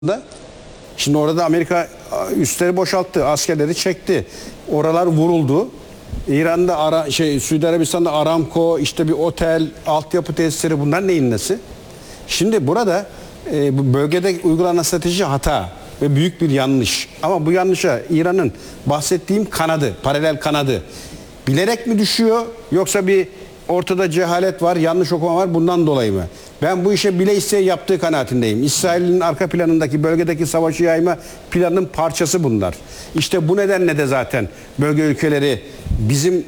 da. Şimdi orada Amerika üsleri boşalttı, askerleri çekti. Oralar vuruldu. İran'da Suudi Arabistan'da Aramco, işte bir otel, altyapı tesisleri, bunlar neyin nesi? Şimdi burada bu bölgede uygulanan strateji hata ve büyük bir yanlış. Ama bu yanlışa İran'ın bahsettiğim kanadı, paralel kanadı bilerek mi düşüyor, yoksa bir ortada cehalet var, yanlış okuma var, bundan dolayı mı? Ben bu işe bile isteye yaptığı kanaatindeyim. İsrail'in arka planındaki bölgedeki savaşı yayma planının parçası bunlar. İşte bu nedenle de zaten bölge ülkeleri bizim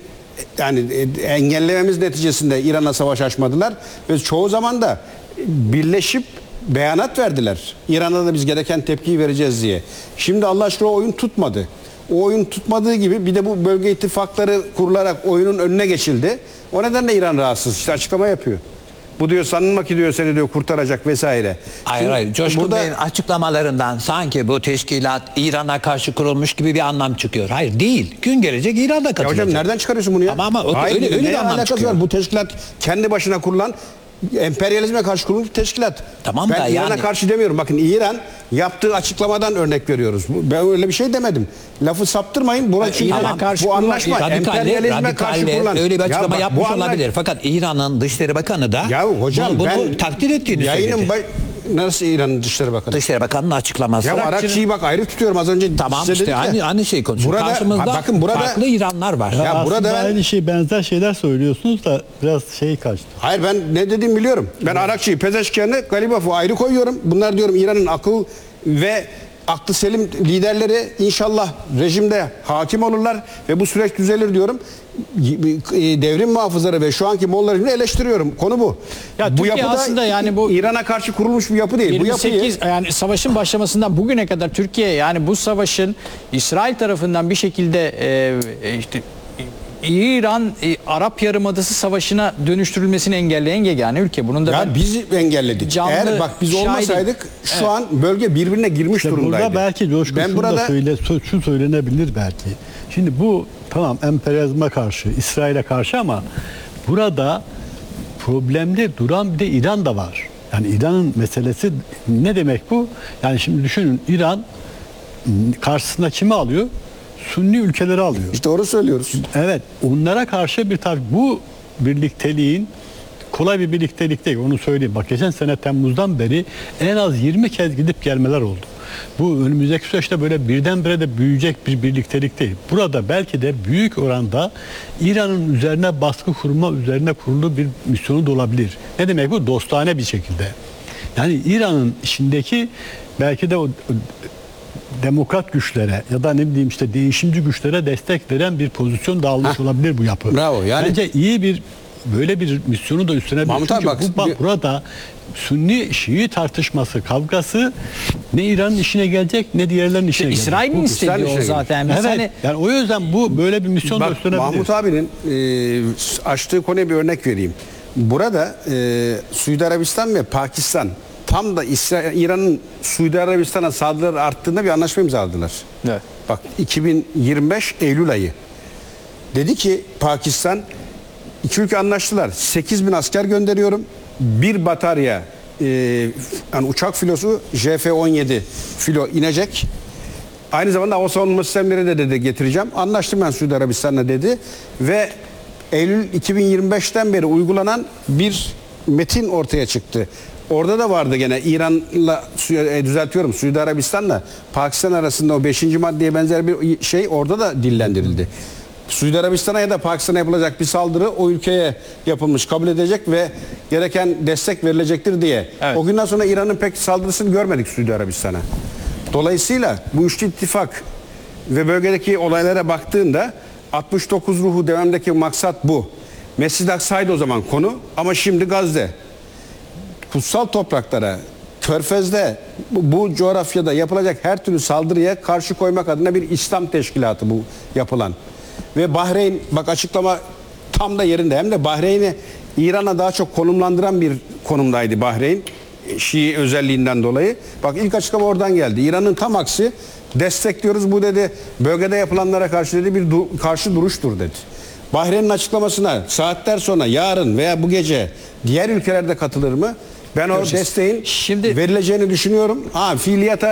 engellememiz neticesinde İran'a savaş açmadılar ve çoğu zaman da birleşip beyanat verdiler. İran'a da biz gereken tepkiyi vereceğiz diye. Şimdi Allah aşkına o oyun tutmadı. O oyun tutmadığı gibi bir de bu bölge ittifakları kurularak oyunun önüne geçildi. O nedenle İran rahatsız. İşte açıklama yapıyor. Bu diyor sanılma ki diyor seni diyor kurtaracak vesaire. Hayır. Coşkun Bey'in açıklamalarından sanki bu teşkilat İran'a karşı kurulmuş gibi bir anlam çıkıyor. Hayır değil. Gün gelecek İran'da katılacak. Ya hocam nereden çıkarıyorsun bunu ya? Ama hayır, öyle bir anlam çıkıyor. Var? Bu teşkilat kendi başına kurulan emperyalizme karşı kurulmuş bir teşkilat. Tamam ben da İran'a yani karşı demiyorum. Bakın İran yaptığı açıklamadan örnek veriyoruz. Ben öyle bir şey demedim. Lafı saptırmayın. İran'a karşı bu anlaşma emperyalizme karşı kurulan. Öyle bir açıklama yapmış olabilir. olabilir. Fakat İran'ın Dışişleri Bakanı da bunu takdir ettiğini söyledi. Nasıl İran'ın Dışişleri Bakanı? Dışişleri Bakanı'nın açıklaması. Ya Arakçı'yı bak ayrı tutuyorum, az önce. Tamam işte aynı şey konuşuyor. Karşımızda bakın burada farklı İranlar var. Ya burada aynı şey, benzer şeyler söylüyorsunuz da biraz kaçtı. Hayır, ben ne dediğimi biliyorum. Ben Arakçı'yı, Pezeşkian'ı, Galibaf'ı ayrı koyuyorum. Bunlar diyorum İran'ın akıl ve aklı selim liderleri, inşallah rejimde hakim olurlar ve bu süreç düzelir diyorum. Devrim muhafızları ve şu anki Molla rejimini eleştiriyorum. Konu bu. Ya bu yapı aslında yani bu İran'a karşı kurulmuş bir yapı değil. 28 yani savaşın başlamasından bugüne kadar Türkiye, yani bu savaşın İsrail tarafından bir şekilde İran Arap Yarımadası savaşına dönüştürülmesini engelleyen yegane ülke. Bunun da ya biz engelledik. Eğer bak biz olmasaydık şu an bölge birbirine girmiş durumdaydı. Burada belki şu söylenebilir belki. Şimdi bu tamam emperyalizme karşı, İsrail'e karşı, ama burada problemde duran bir de İran da var. Yani İran'ın meselesi ne demek bu? Yani şimdi düşünün, İran karşısına kimi alıyor? Sünni ülkeleri alıyor. İşte doğru söylüyoruz. Evet, onlara karşı bu birlikteliğin kolay bir birliktelik değil, onu söyleyeyim. Bak, geçen sene Temmuz'dan beri en az 20 kez gidip gelmeler oldu. Bu önümüzdeki süreçte böyle birdenbire de büyüyecek bir birliktelik değil. Burada belki de büyük oranda İran'ın üzerine baskı kurma üzerine kurulu bir misyonu da olabilir. Ne demek bu? Dostane bir şekilde. Yani İran'ın içindeki belki de o demokrat güçlere ya da ne bileyim işte değişimci güçlere destek veren bir pozisyon da almış olabilir bu yapı. Bravo. Yani bence iyi bir böyle bir misyonu da üstlenebilir. Çünkü burada Sünni Şii tartışması, kavgası ne İran'ın işine gelecek ne diğerlerinin işine gelecek. İsrail'in istediği o zaten. Evet. Yani o yüzden bu böyle bir misyon da üstlenebilir. Mahmut abinin açtığı konuya bir örnek vereyim. Burada Suudi Arabistan ve Pakistan tam da İran'ın Suudi Arabistan'a saldırıları arttığında bir anlaşma imzaladılar. Evet. Bak 2025 Eylül ayı. Dedi ki Pakistan, iki ülke anlaştılar. 8.000 asker gönderiyorum. Bir batarya yani uçak filosu JF-17 filo inecek. Aynı zamanda hava savunma sistemleri de dedi getireceğim. Anlaştım ben Suudi Arabistan'la dedi. Ve Eylül 2025'ten beri uygulanan bir metin ortaya çıktı. Orada da vardı gene İran'la düzeltiyorum, Suudi Arabistan'la Pakistan arasında o 5. maddeye benzer bir şey orada da dillendirildi. Suudi Arabistan'a ya da Pakistan'a yapılacak bir saldırı o ülkeye yapılmış kabul edecek ve gereken destek verilecektir diye. Evet. O günden sonra İran'ın pek saldırısını görmedik Suudi Arabistan'a. Dolayısıyla bu üçlü ittifak ve bölgedeki olaylara baktığında 69 ruhu devamdaki maksat bu. Mescid-i Aksa'ydı o zaman konu, ama şimdi Gazze. Kutsal topraklara, Körfez'de bu coğrafyada yapılacak her türlü saldırıya karşı koymak adına bir İslam teşkilatı bu yapılan. Ve Bahreyn, bak açıklama tam da yerinde, hem de Bahreyn'i İran'a daha çok konumlandıran bir konumdaydı Bahreyn, Şii özelliğinden dolayı. Bak ilk açıklama oradan geldi. İran'ın tam aksi, destekliyoruz bu dedi, bölgede yapılanlara karşı dedi bir karşı duruştur dedi. Bahreyn'in açıklamasına saatler sonra yarın veya bu gece diğer ülkelerde katılır mı? Ben o Göreceğiz. desteğin Şimdi verileceğini düşünüyorum. Fiiliyata